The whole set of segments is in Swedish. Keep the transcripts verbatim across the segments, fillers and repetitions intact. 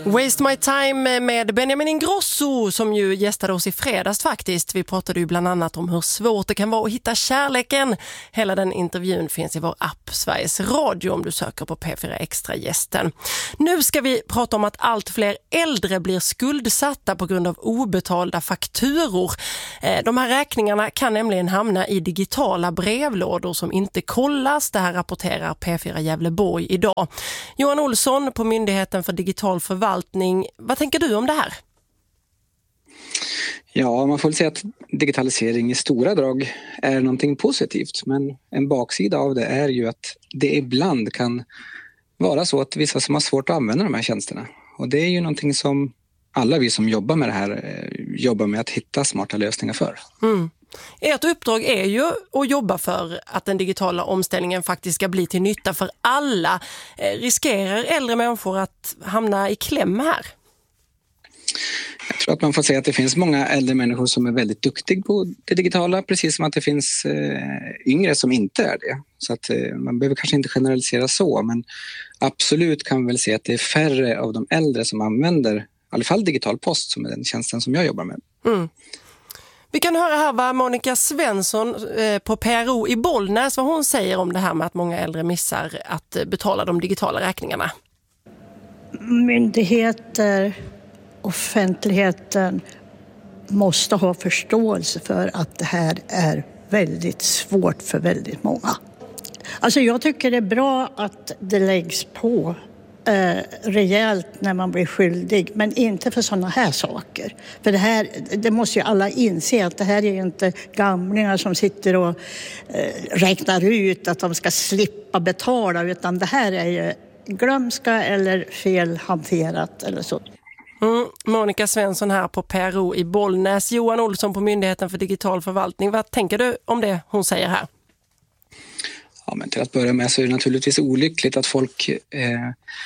Waste My Time med Benjamin Ingrosso som ju gästade oss i fredags faktiskt. Vi pratade ju bland annat om hur svårt det kan vara att hitta kärleken. Hela den intervjun finns i vår app Sveriges Radio om du söker på P fyra Extra gästen. Nu ska vi prata om att allt fler äldre blir skuldsatta på grund av obetalda fakturor. De här räkningarna kan nämligen hamna i digitala brevlådor som inte kollas. Det här rapporterar P fyra Gävleborg idag. Johan Olsson på Myndigheten för digital förvaltning. Vad tänker du om det här? Ja, man får väl säga att digitalisering i stora drag är någonting positivt. Men en baksida av det är ju att det ibland kan vara så att vissa som har svårt att använda de här tjänsterna. Och det är ju någonting som alla vi som jobbar med det här jobbar med att hitta smarta lösningar för. Mm. Ert uppdrag är ju att jobba för att den digitala omställningen faktiskt ska bli till nytta för alla. Riskerar äldre människor att hamna i kläm här? Jag tror att man får säga att det finns många äldre människor som är väldigt duktiga på det digitala, precis som att det finns eh, yngre som inte är det. Så att eh, man behöver kanske inte generalisera så, men absolut kan man väl se att det är färre av de äldre som använder i alla fall digital post, som är den tjänsten som jag jobbar med. Mm. Vi kan höra här vad Monica Svensson på P R O i Bollnäs, vad hon säger om det här med att många äldre missar att betala de digitala räkningarna. Myndigheter, offentligheten måste ha förståelse för att det här är väldigt svårt för väldigt många. Alltså jag tycker det är bra att det läggs på eh, rejält när man blir skyldig, men inte för sådana här saker. För det här, det måste ju alla inse att det här är inte gamlingar som sitter och eh, räknar ut att de ska slippa betala, utan det här är ju glömska eller felhanterat eller så. Mm, Monica Svensson här på P R O i Bollnäs. Johan Olsson på Myndigheten för digital förvaltning. Vad tänker du om det hon säger här? Ja, men till att börja med så är det naturligtvis olyckligt att folk eh,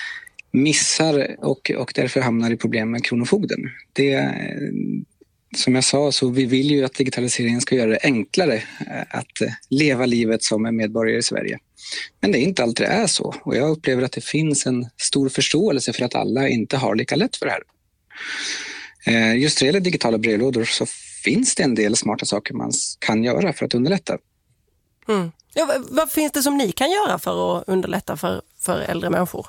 missar och, och därför hamnar i problem med kronofogden. Det, eh, som jag sa, så vi vill ju att digitaliseringen ska göra det enklare eh, att eh, leva livet som medborgare i Sverige. Men det är inte alltid det är så, och jag upplever att det finns en stor förståelse för att alla inte har lika lätt för det här. Eh, just när det gäller digitala brevlådor så finns det en del smarta saker man kan göra för att underlätta. Mm. Ja, vad finns det som ni kan göra för att underlätta för, för äldre människor?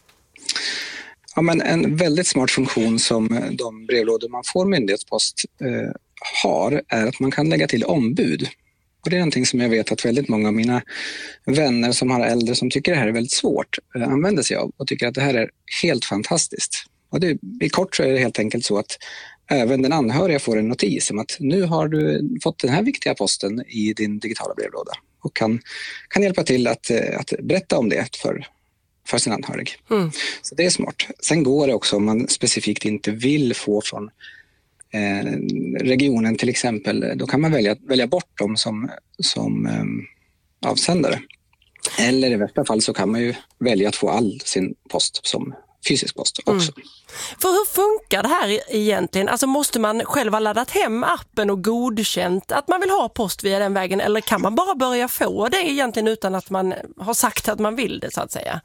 Ja, men en väldigt smart funktion som de brevlådor man får myndighetspost eh, har är att man kan lägga till ombud. Och det är någonting som jag vet att väldigt många av mina vänner som har äldre som tycker det här är väldigt svårt eh, använder sig av och tycker att det här är helt fantastiskt. Och det, i kort så är det helt enkelt så att även den anhöriga får en notis om att nu har du fått den här viktiga posten i din digitala brevlåda och kan, kan hjälpa till att, att berätta om det för, för sin anhörig. Mm. Så det är smart. Sen går det också om man specifikt inte vill få från eh, regionen till exempel, då kan man välja, välja bort dem som, som eh, avsändare. Eller i värsta fall så kan man ju välja att få all sin post som fysisk post också. Mm. För hur funkar det här egentligen? Alltså måste man själv ha laddat hem appen och godkänt att man vill ha post via den vägen, eller kan man bara börja få det egentligen utan att man har sagt att man vill det så att säga?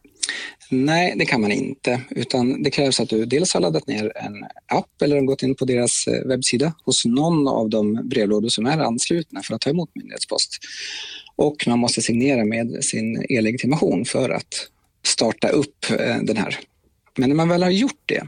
Nej, det kan man inte, utan det krävs att du dels har laddat ner en app eller gått in på deras webbsida hos någon av de brevlådor som är anslutna för att ta emot myndighetspost. Och man måste signera med sin e-legitimation för att starta upp den här. Men när man väl har gjort det,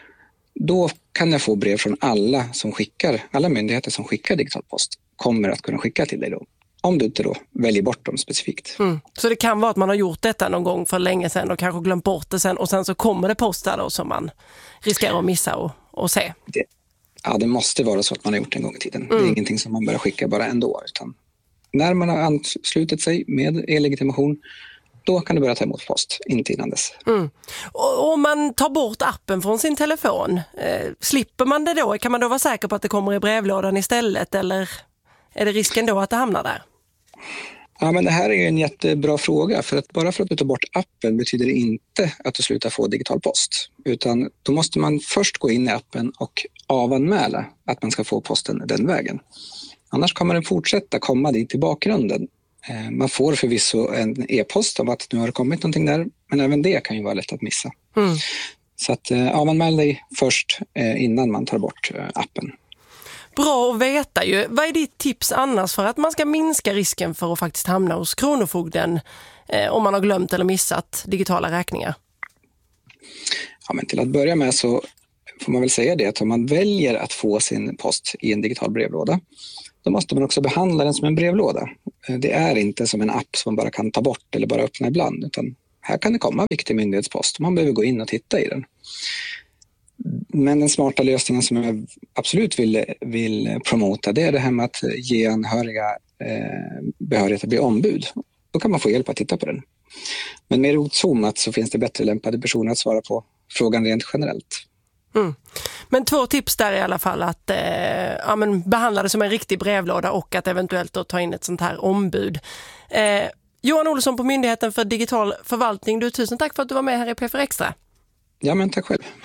då kan jag få brev från alla som skickar, alla myndigheter som skickar digital post kommer att kunna skicka till dig då. Om du inte då väljer bort dem specifikt. Mm. Så det kan vara att man har gjort detta någon gång för länge sedan och kanske glömt bort det sen och sen så kommer det posta då som man riskerar att missa och, och se. Det, ja, det måste vara så att man har gjort det en gång i tiden. Mm. Det är ingenting som man börjar skicka bara ändå, utan när man har anslutit sig med e-legitimation, då kan du börja ta emot post, inte innan dess. Mm. Och om man tar bort appen från sin telefon, eh, slipper man det då? Kan man då vara säker på att det kommer i brevlådan istället, eller är det risken då att det hamnar där? Ja, men det här är en jättebra fråga, för att bara för att du tar bort appen betyder det inte att du slutar få digital post, utan då måste man först gå in i appen och avanmäla att man ska få posten den vägen. Annars kommer den fortsätta komma dit i bakgrunden. Man får förvisso en e-post om att nu har det kommit någonting där, men även det kan ju vara lätt att missa. Mm. Så att, ja, anmäl dig först innan man tar bort appen. Bra att veta ju. Vad är ditt tips annars för att man ska minska risken för att faktiskt hamna hos Kronofogden eh, om man har glömt eller missat digitala räkningar? Ja, men till att börja med så får man väl säga det att om man väljer att få sin post i en digital brevlåda, då måste man också behandla den som en brevlåda. Det är inte som en app som man bara kan ta bort eller bara öppna ibland, utan här kan det komma viktig myndighetspost. Man behöver gå in och titta i den. Men den smarta lösningen som jag absolut vill, vill promota, det är det här med att ge anhöriga eh, behörighet att bli ombud. Då kan man få hjälp att titta på den. Men mer utzomat så finns det bättre lämpade personer att svara på frågan rent generellt. Mm. Men två tips där i alla fall, att eh, ja, men behandla det som en riktig brevlåda och att eventuellt då ta in ett sånt här ombud. Eh, Johan Olsson på Myndigheten för digital förvaltning, du, tusen tack för att du var med här i P fyra Extra. Ja, men tack själv.